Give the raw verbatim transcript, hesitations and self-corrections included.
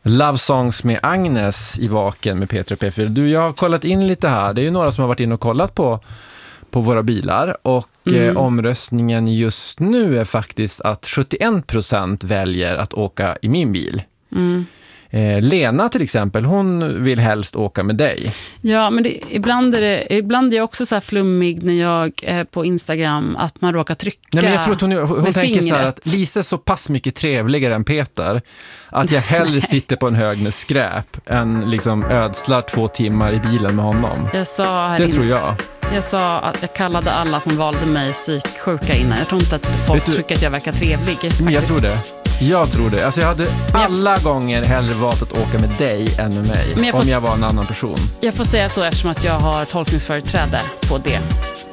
Love Songs med Agnes i Vaken med Petra P fyra. Du, jag har kollat in lite här. Det är ju några som har varit in och kollat på, på våra bilar. Och mm. eh, omröstningen just nu är faktiskt att sjuttioen procent väljer att åka i min bil. Mm. Eh, Lena till exempel, hon vill helst åka med dig. Ja, men det, ibland, är det, ibland är jag också så här flummig när jag är på Instagram att man råkar trycka. Nej, men jag tror att hon, hon, hon tänker fingret. Så här att Lisa är så pass mycket trevligare än Peter att jag hellre sitter på en hög med skräp än liksom ödslar två timmar i bilen med honom. Jag sa här det in, tror jag. Jag sa att jag kallade alla som valde mig psyksjuka innan. Jag tror inte att folk tycker att jag verkar trevlig. Faktiskt. Jag tror det. Jag tror det. Alltså jag hade alla jag... gånger hellre valt att åka med dig än med mig. Jag om jag var en annan person. Jag får säga så eftersom att jag har tolkningsföreträde på det.